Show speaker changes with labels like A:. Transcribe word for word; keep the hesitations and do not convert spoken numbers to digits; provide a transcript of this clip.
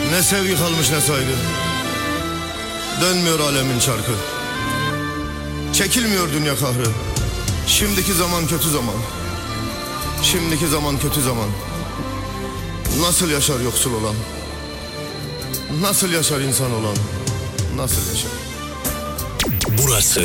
A: Ne sevgi kalmış ne saygı. Dönmüyor alemin çarkı. Çekilmiyor dünya kahrı. Şimdiki zaman kötü zaman. Şimdiki zaman kötü zaman. Nasıl yaşar yoksul olan? Nasıl yaşar insan olan? Nasıl yaşar?
B: Burası